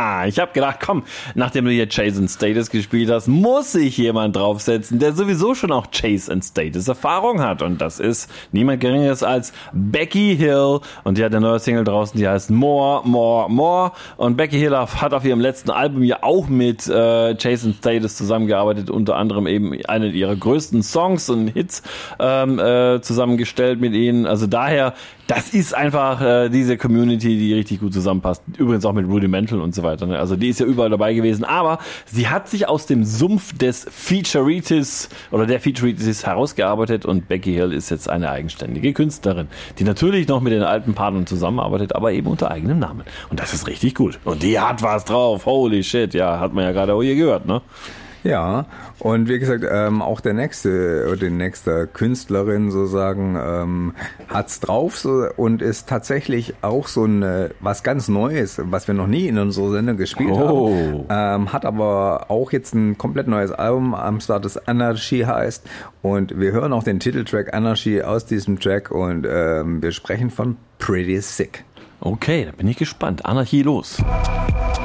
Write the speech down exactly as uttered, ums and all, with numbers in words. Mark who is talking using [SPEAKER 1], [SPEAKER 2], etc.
[SPEAKER 1] Ich habe gedacht, komm, nachdem du hier Chase and Status gespielt hast, muss sich jemand draufsetzen, der sowieso schon auch Chase and Status Erfahrung hat. Und das ist niemand Geringeres als Becky Hill. Und die hat eine neue Single draußen, die heißt More, More, More. Und Becky Hill hat auf ihrem letzten Album ja auch mit äh, Chase and Status zusammengearbeitet, unter anderem eben einen ihrer größten Songs und Hits ähm, äh, zusammengestellt mit ihnen. Also daher, das ist einfach äh, diese Community, die richtig gut zusammenpasst. Übrigens auch mit Rudimental und so weiter. Ne? Also die ist ja überall dabei gewesen. Aber sie hat sich aus dem Sumpf des Featureitis oder der Featureitis herausgearbeitet und Becky Hill ist jetzt eine eigenständige Künstlerin, die natürlich noch mit den alten Partnern zusammenarbeitet, aber eben unter eigenem Namen. Und das ist richtig gut. Und die hat was drauf. Holy shit. Ja, hat man ja gerade auch hier gehört, ne?
[SPEAKER 2] Ja, und wie gesagt, ähm, auch der nächste, oder die nächste Künstlerin sozusagen ähm, hat's drauf so, und ist tatsächlich auch so ein was ganz Neues, was wir noch nie in unserer Sendung gespielt
[SPEAKER 1] oh.
[SPEAKER 2] haben. Ähm, hat aber auch jetzt ein komplett neues Album am Start, das Anarchy heißt, und wir hören auch den Titeltrack Anarchy aus diesem Track und ähm, wir sprechen von Pretty Sick.
[SPEAKER 1] Okay, da bin ich gespannt. Anarchie los.